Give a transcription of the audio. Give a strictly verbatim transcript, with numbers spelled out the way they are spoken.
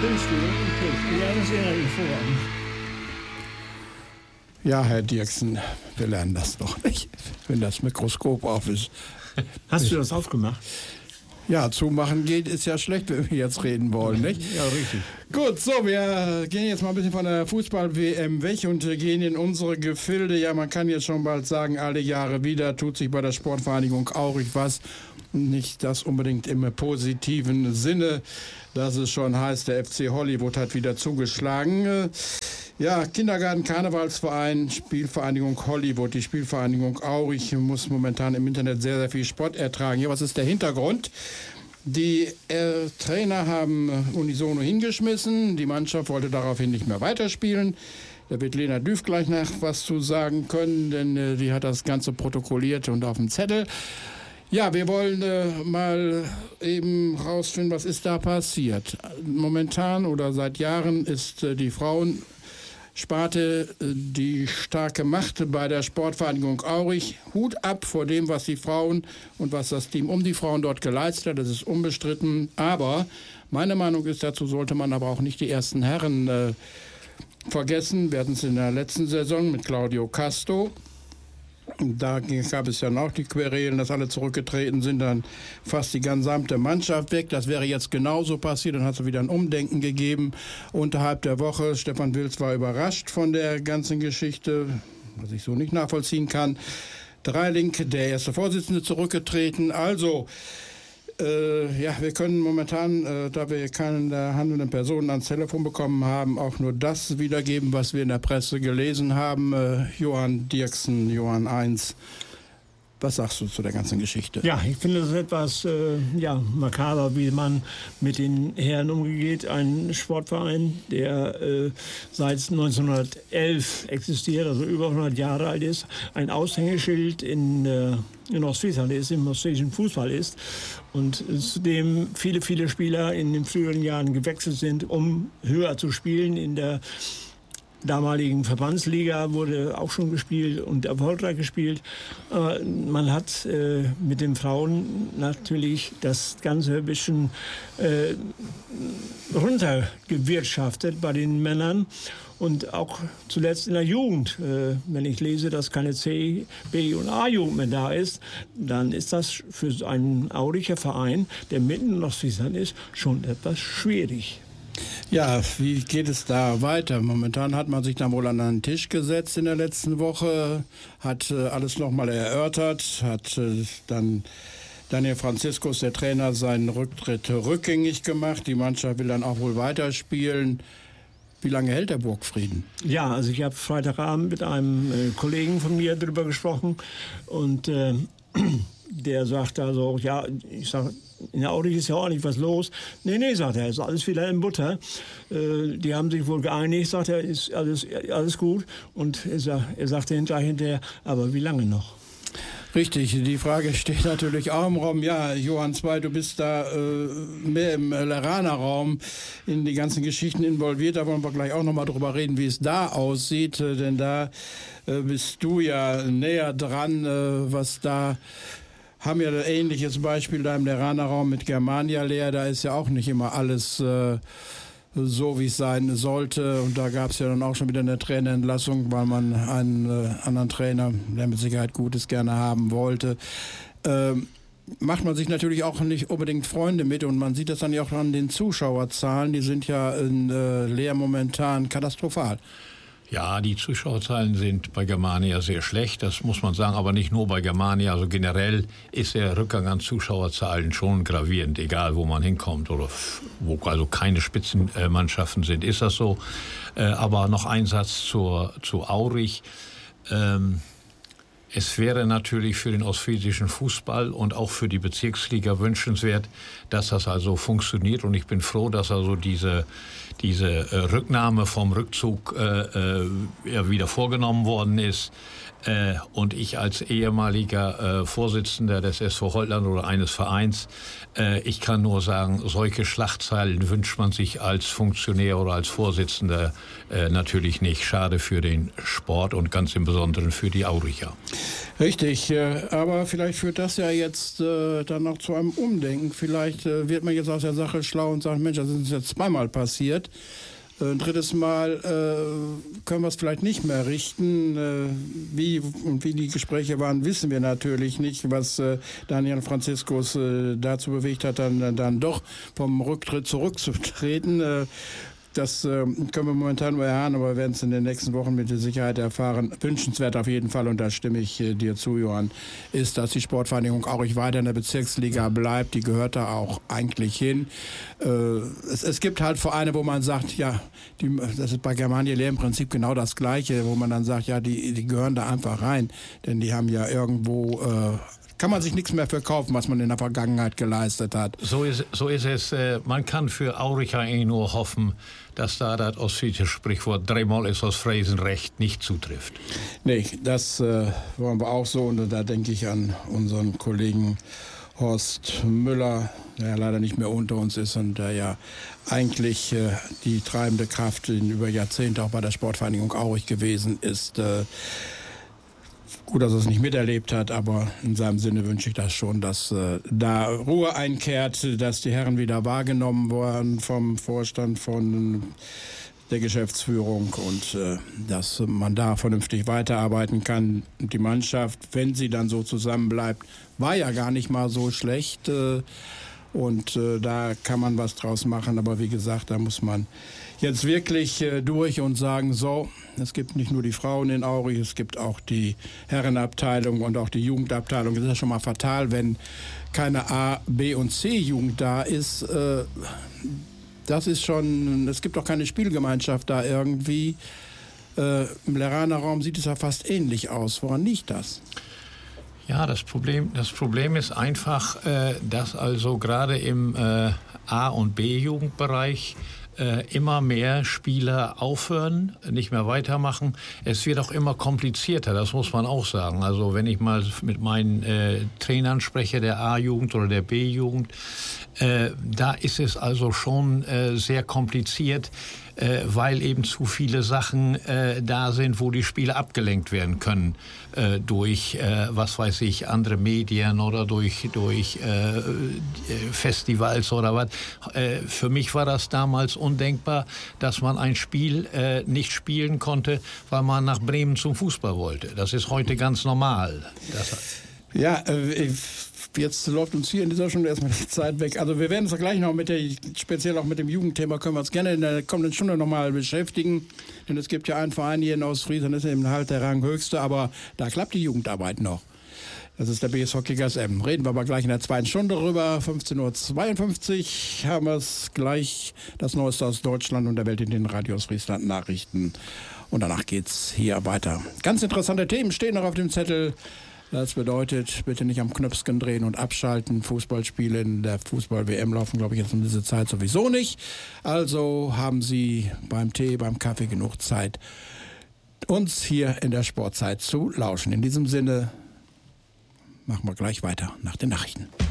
Ja, das erinnere ich vor. Ja, Herr Dirksen, wir lernen das doch nicht, wenn das Mikroskop auf ist. Hast du das aufgemacht? Ja, zumachen geht, ist ja schlecht, wenn wir jetzt reden wollen, nicht? Ja, richtig. Gut, so, wir gehen jetzt mal ein bisschen von der Fußball-W M weg und gehen in unsere Gefilde. Ja, man kann jetzt schon bald sagen, alle Jahre wieder tut sich bei der Sportvereinigung Aurich was. Nicht das unbedingt im positiven Sinne, dass es schon heißt, der F C Hollywood hat wieder zugeschlagen. Ja, Kindergarten, Karnevalsverein, Spielvereinigung Hollywood. Die Spielvereinigung Aurich muss momentan im Internet sehr, sehr viel Spott ertragen. Ja, was ist der Hintergrund? Die äh, Trainer haben unisono hingeschmissen. Die Mannschaft wollte daraufhin nicht mehr weiterspielen. Da wird Lena Düff gleich noch was zu sagen können, denn äh, die hat das Ganze protokolliert und auf dem Zettel. Ja, wir wollen äh, mal eben rausfinden, was ist da passiert. Momentan oder seit Jahren ist äh, die Frauensparte äh, die starke Macht bei der Sportvereinigung Aurich. Hut ab vor dem, was die Frauen und was das Team um die Frauen dort geleistet hat. Das ist unbestritten. Aber meine Meinung ist, dazu sollte man aber auch nicht die ersten Herren äh, vergessen. Wir hatten es in der letzten Saison mit Claudio Casto. Da gab es ja noch die Querelen, dass alle zurückgetreten sind, dann fast die gesamte Mannschaft weg. Das wäre jetzt genauso passiert, dann hat es wieder ein Umdenken gegeben unterhalb der Woche. Stefan Wills war überrascht von der ganzen Geschichte, was ich so nicht nachvollziehen kann. Dreiling, der erste Vorsitzende, zurückgetreten. Also, äh, ja, wir können momentan, äh, da wir keine der handelnden Personen ans Telefon bekommen haben, auch nur das wiedergeben, was wir in der Presse gelesen haben. Äh, Johann Dirksen, Johann eins, was sagst du zu der ganzen Geschichte? Ja, ich finde es etwas äh, ja, makaber, wie man mit den Herren umgeht. Ein Sportverein, der äh, seit neunzehnhundertelf existiert, also über hundert Jahre alt ist, ein Aushängeschild in, äh, in Ostfriesland ist, im ostfriesischen Fußball ist und zudem viele, viele Spieler in den früheren Jahren gewechselt sind, um höher zu spielen. In der damaligen Verbandsliga wurde auch schon gespielt und erfolgreich gespielt. Äh, man hat äh, mit den Frauen natürlich das Ganze ein bisschen äh, runtergewirtschaftet bei den Männern. Und auch zuletzt in der Jugend, äh, wenn ich lese, dass keine C, B und A-Jugend mehr da ist, dann ist das für einen Auricher Verein, der mitten in Ostfriesland ist, schon etwas schwierig. Ja, wie geht es da weiter? Momentan hat man sich dann wohl an einen Tisch gesetzt in der letzten Woche, hat äh, alles nochmal erörtert, hat äh, dann Daniel Franziskus, der Trainer, seinen Rücktritt rückgängig gemacht. Die Mannschaft will dann auch wohl weiterspielen. Wie lange hält der Burgfrieden? Ja, also ich habe Freitagabend mit einem äh, Kollegen von mir darüber gesprochen und äh, der sagt also, ja, ich sage, in der Aurich ist ja auch nicht was los. Nee, nee, sagt er, ist alles wieder in Butter. Äh, die haben sich wohl geeinigt, sagt er, ist alles, alles gut. Und er, sagt, er sagte hinterher, hinterher, aber wie lange noch? Richtig, die Frage steht natürlich auch im Raum. Ja, Johann zwei, du bist da äh, mehr im Leraner Raum in die ganzen Geschichten involviert. Da wollen wir gleich auch nochmal drüber reden, wie es da aussieht. Äh, denn da äh, bist du ja näher dran, äh, was da... Haben ja ein ähnliches Beispiel da im Leraner Raum mit Germania Leer. Da ist ja auch nicht immer alles äh, so, wie es sein sollte. Und da gab es ja dann auch schon wieder eine Trainerentlassung, weil man einen äh, anderen Trainer, der mit Sicherheit Gutes gerne haben wollte. Ähm, macht man sich natürlich auch nicht unbedingt Freunde mit. Und man sieht das dann ja auch an den Zuschauerzahlen. Die sind ja in äh, Leer momentan katastrophal. Ja, die Zuschauerzahlen sind bei Germania sehr schlecht, das muss man sagen, aber nicht nur bei Germania. Also generell ist der Rückgang an Zuschauerzahlen schon gravierend, egal wo man hinkommt oder wo also keine Spitzenmannschaften sind, ist das so. Aber noch ein Satz zur, zu Aurich. Ähm, Es wäre natürlich für den ostfriesischen Fußball und auch für die Bezirksliga wünschenswert, dass das also funktioniert. Und ich bin froh, dass also diese, diese äh, Rücknahme vom Rückzug äh, äh, wieder vorgenommen worden ist. Äh, und ich als ehemaliger äh, Vorsitzender des S V Holtland oder eines Vereins, äh, ich kann nur sagen, solche Schlagzeilen wünscht man sich als Funktionär oder als Vorsitzender äh, natürlich nicht. Schade für den Sport und ganz im Besonderen für die Auricher. Richtig, äh, aber vielleicht führt das ja jetzt äh, dann noch zu einem Umdenken. Vielleicht äh, wird man jetzt aus der Sache schlau und sagt, Mensch, das ist uns jetzt zweimal passiert. Ein drittes Mal äh, können wir es vielleicht nicht mehr richten. Äh, wie und wie die Gespräche waren, wissen wir natürlich nicht, was äh, Daniel Franziskus äh, dazu bewegt hat, dann, dann doch vom Rücktritt zurückzutreten. Äh, Das äh, können wir momentan nur erahnen, aber wir werden es in den nächsten Wochen mit Sicherheit erfahren. Wünschenswert auf jeden Fall, und da stimme ich äh, dir zu, Johann, ist, dass die Sportvereinigung Aurich weiter in der Bezirksliga bleibt. Die gehört da auch eigentlich hin. Äh, es, es gibt halt Vereine, wo man sagt, ja, die, das ist bei Germania Leer im Prinzip genau das Gleiche, wo man dann sagt, ja, die, die gehören da einfach rein, denn die haben ja irgendwo... Äh, kann man sich nichts mehr verkaufen, was man in der Vergangenheit geleistet hat. So ist, so ist es. Man kann für Aurich eigentlich nur hoffen, dass da das ostfriesische Sprichwort dreimal ist aus Fräsen recht nicht zutrifft. Nee, das äh, wollen wir auch so. Und da denke ich an unseren Kollegen Horst Müller, der leider nicht mehr unter uns ist und der ja eigentlich äh, die treibende Kraft in über Jahrzehnte auch bei der Sportvereinigung Aurich gewesen ist. Äh, Gut, dass er es nicht miterlebt hat, aber in seinem Sinne wünsche ich das schon, dass äh, da Ruhe einkehrt, dass die Herren wieder wahrgenommen worden vom Vorstand, von der Geschäftsführung und äh, dass man da vernünftig weiterarbeiten kann. Die Mannschaft, wenn sie dann so zusammenbleibt, war ja gar nicht mal so schlecht äh, und äh, da kann man was draus machen, aber wie gesagt, da muss man jetzt wirklich äh, durch und sagen, so, es gibt nicht nur die Frauen in Aurich, es gibt auch die Herrenabteilung und auch die Jugendabteilung. Es ist ja schon mal fatal, wenn keine A-, B- und C-Jugend da ist. Äh, das ist schon, es gibt auch keine Spielgemeinschaft da irgendwie. Äh, im Leraner Raum sieht es ja fast ähnlich aus. Woran liegt das? Ja, das Problem, das Problem ist einfach, äh, dass also gerade im äh, A- und B-Jugendbereich äh, immer mehr Spieler aufhören, nicht mehr weitermachen. Es wird auch immer komplizierter, das muss man auch sagen. Also wenn ich mal mit meinen äh, Trainern spreche, der A-Jugend oder der B-Jugend, äh, da ist es also schon äh, sehr kompliziert, äh, weil eben zu viele Sachen äh, da sind, wo die Spieler abgelenkt werden können äh, durch, äh, was weiß ich, andere Medien oder durch, durch äh, Festivals oder was. Äh, für mich war das damals undenkbar, dass man ein Spiel äh, nicht spielen konnte, weil man nach Bremen zum Fußball wollte. Das ist heute ganz normal. Das ja, äh, jetzt läuft uns hier in dieser Stunde erstmal die Zeit weg. Also wir werden uns gleich noch mit der, speziell auch mit dem Jugendthema, können wir uns gerne in der kommenden Stunde nochmal beschäftigen. Denn es gibt ja einen Verein hier in Ostfriesland, das ist eben halt der Ranghöchste, aber da klappt die Jugendarbeit noch. Das ist der B S V Kickers Emmen. Reden wir aber gleich in der zweiten Stunde drüber. fünfzehn Uhr zweiundfünfzig haben wir es gleich, das Neueste aus Deutschland und der Welt in den Radio Ostfriesland Nachrichten. Und danach geht's hier weiter. Ganz interessante Themen stehen noch auf dem Zettel. Das bedeutet, bitte nicht am Knöpfchen drehen und abschalten. Fußballspiele in der Fußball-W M laufen, glaube ich, jetzt um diese Zeit sowieso nicht. Also haben Sie beim Tee, beim Kaffee genug Zeit, uns hier in der Sportzeit zu lauschen. In diesem Sinne machen wir gleich weiter nach den Nachrichten.